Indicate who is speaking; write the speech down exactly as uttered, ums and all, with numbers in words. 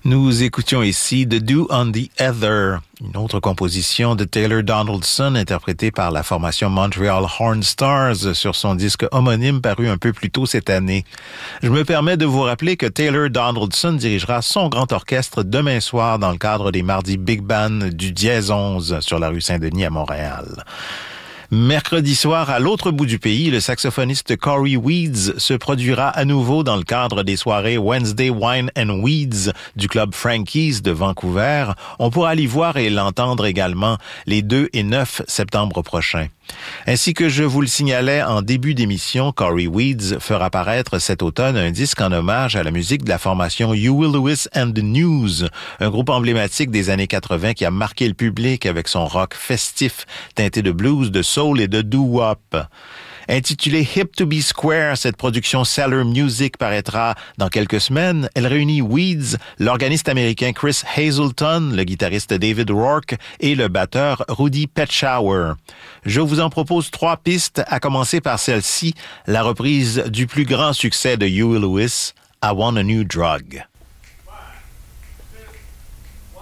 Speaker 1: Nous écoutions ici The Dew on the Heather, une autre composition de Taylor Donaldson interprétée par la formation Montreal Horn Stars sur son disque homonyme paru un peu plus tôt cette année. Je me permets de vous rappeler que Taylor Donaldson dirigera son grand orchestre demain soir dans le cadre des mardis Big Band du Dièse onze sur la rue Saint-Denis à Montréal. Mercredi soir, à l'autre bout du pays, le saxophoniste Corey Weeds se produira à nouveau dans le cadre des soirées Wednesday Wine and Weeds du club Frankie's de Vancouver. On pourra l'y voir et l'entendre également les deux et neuf septembre prochains. Ainsi que je vous le signalais en début d'émission, Corey Weeds fera paraître cet automne un disque en hommage à la musique de la formation Huey Lewis and the News, un groupe emblématique des années quatre-vingt qui a marqué le public avec son rock festif, teinté de blues, de soul et de doo-wop. Intitulée Hip to be Square, cette production Cellar Music paraîtra dans quelques semaines. Elle réunit Weeds, l'organiste américain Chris Hazelton, le guitariste David Rourke et le batteur Rudy Petschower. Je vous en propose trois pistes, à commencer par celle-ci, la reprise du plus grand succès de Huey Lewis, I Want a New Drug.